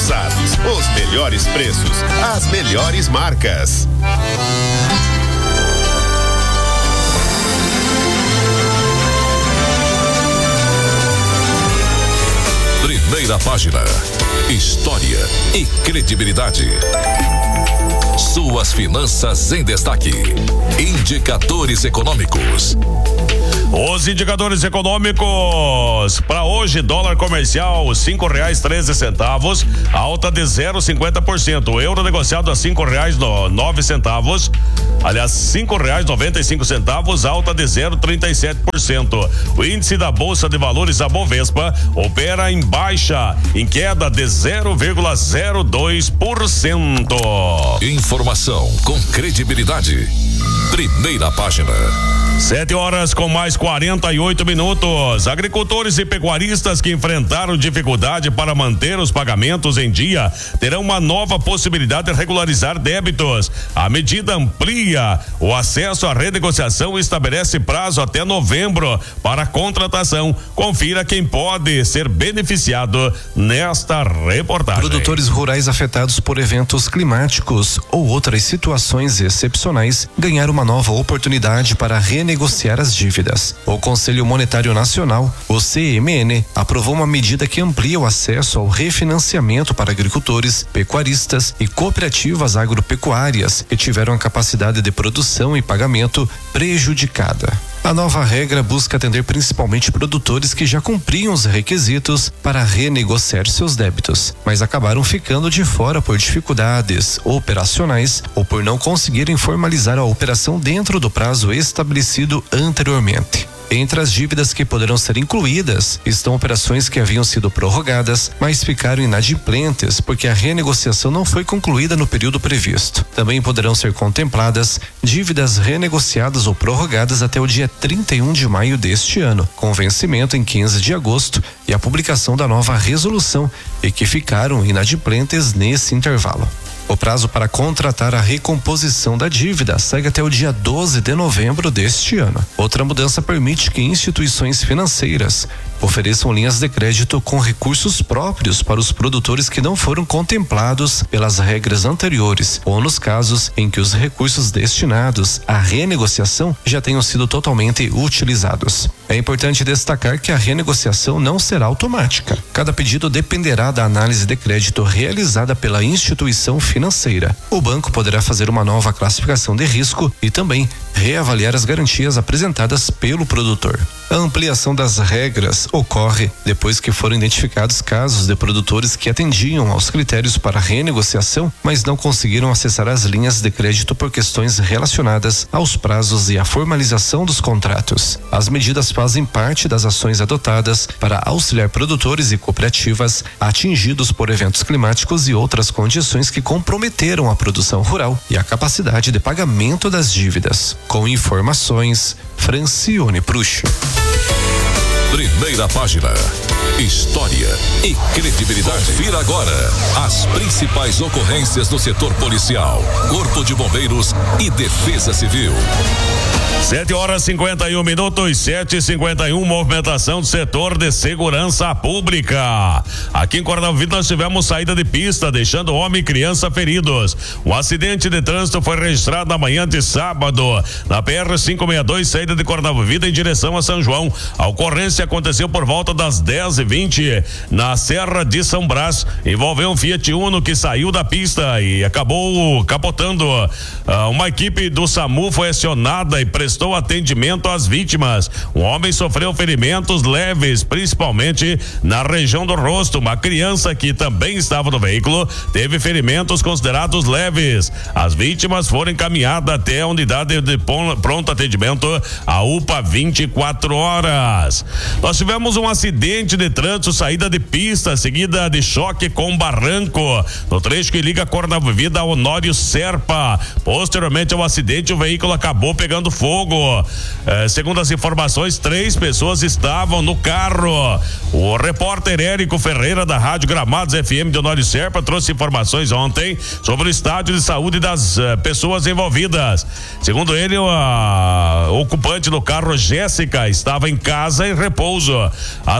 calçados, os melhores preços, as melhores marcas. Primeira página. História e credibilidade. Suas finanças em destaque. Indicadores econômicos. Os indicadores econômicos para hoje: dólar comercial R$5,13, alta de 0,50%. O euro negociado a R$5,09. Aliás, R$5,95, alta de 0,37%. O índice da Bolsa de Valores, a Bovespa, opera em baixa, em queda de 0,02%. Informação com credibilidade. Primeira página. 7h com mais 48 minutos. Agricultores e pecuaristas que enfrentaram dificuldade para manter os pagamentos em dia terão uma nova possibilidade de regularizar débitos. A medida amplia o acesso à renegociação e estabelece prazo até novembro para a contratação. Confira quem pode ser beneficiado nesta reportagem. Produtores rurais afetados por eventos climáticos ou outras situações excepcionais ganharam uma nova oportunidade para renegociar as dívidas. O Conselho Monetário Nacional, o CMN, aprovou uma medida que amplia o acesso ao refinanciamento para agricultores, pecuaristas e cooperativas agropecuárias que tiveram a capacidade de produção e pagamento prejudicada. A nova regra busca atender principalmente produtores que já cumpriam os requisitos para renegociar seus débitos, mas acabaram ficando de fora por dificuldades operacionais ou por não conseguirem formalizar a operação dentro do prazo estabelecido anteriormente. Entre as dívidas que poderão ser incluídas estão operações que haviam sido prorrogadas, mas ficaram inadimplentes porque a renegociação não foi concluída no período previsto. Também poderão ser contempladas dívidas renegociadas ou prorrogadas até o dia 31 de maio deste ano, com vencimento em 15 de agosto e a publicação da nova resolução, e que ficaram inadimplentes nesse intervalo. O prazo para contratar a recomposição da dívida segue até o dia 12 de novembro deste ano. Outra mudança permite que instituições financeiras ofereçam linhas de crédito com recursos próprios para os produtores que não foram contemplados pelas regras anteriores, ou nos casos em que os recursos destinados à renegociação já tenham sido totalmente utilizados. É importante destacar que a renegociação não será automática. Cada pedido dependerá da análise de crédito realizada pela instituição financeira. O banco poderá fazer uma nova classificação de risco e também reavaliar as garantias apresentadas pelo produtor. A ampliação das regras ocorre depois que foram identificados casos de produtores que atendiam aos critérios para renegociação, mas não conseguiram acessar as linhas de crédito por questões relacionadas aos prazos e à formalização dos contratos. As medidas fazem parte das ações adotadas para auxiliar produtores e cooperativas atingidos por eventos climáticos e outras condições que comprometeram a produção rural e a capacidade de pagamento das dívidas. Com informações, Francione Prucho. Primeira página. História e credibilidade. Confira agora as principais ocorrências do setor policial, Corpo de Bombeiros e Defesa Civil. 7h51, 7h51, movimentação do setor de segurança pública. Aqui em Cornavida nós tivemos saída de pista, deixando homem e criança feridos. Um acidente de trânsito foi registrado na manhã de sábado, na PR-562, saída de Cornavida em direção a São João. A ocorrência aconteceu por volta das 10h20, na Serra de São Brás. Envolveu um Fiat Uno que saiu da pista e acabou capotando. Uma equipe do SAMU foi acionada e prestou atendimento às vítimas. Um homem sofreu ferimentos leves, principalmente na região do rosto. Uma criança que também estava no veículo teve ferimentos considerados leves. As vítimas foram encaminhadas até a unidade de pronto atendimento, a UPA 24 horas. Nós tivemos um acidente de trânsito, saída de pista, seguida de choque com barranco, no trecho que liga Cornavida a Honório Serpa. Posteriormente ao acidente, o veículo acabou pegando fogo. Segundo as informações, 3 pessoas estavam no carro. O repórter Érico Ferreira, da Rádio Gramados FM de Honório Serpa, trouxe informações ontem sobre o estado de saúde das pessoas envolvidas. Segundo ele, o ocupante do carro, Jéssica, estava em casa em repouso. A sobrinha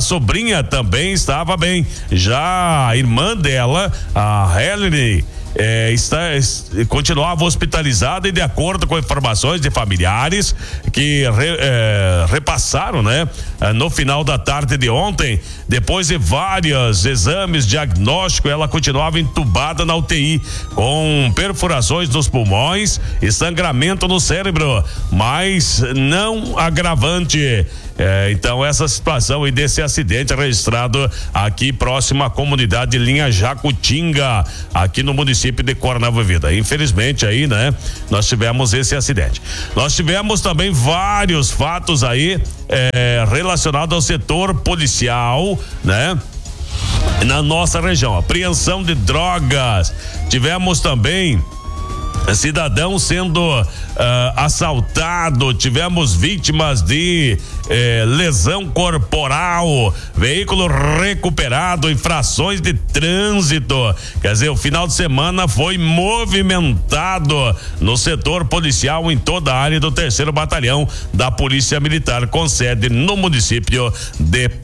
Terezinha também estava bem. Já a irmã dela, a Helen, continuava hospitalizada e, de acordo com informações de familiares que repassaram, né, no final da tarde de ontem, depois de vários exames diagnósticos, ela continuava entubada na UTI com perfurações nos pulmões e sangramento no cérebro, mas não agravante. Então essa situação aí desse acidente registrado aqui próximo à comunidade de Linha Jacutinga, aqui no município de Coronel Vivida. Infelizmente aí, né, nós tivemos esse acidente. Nós tivemos também vários fatos aí relacionados ao setor policial, né? Na nossa região, apreensão de drogas. Tivemos também cidadão sendo assaltado, tivemos vítimas de lesão corporal, veículo recuperado, infrações de trânsito. Quer dizer, o final de semana foi movimentado no setor policial em toda a área do 3º Batalhão da Polícia Militar, com sede no município de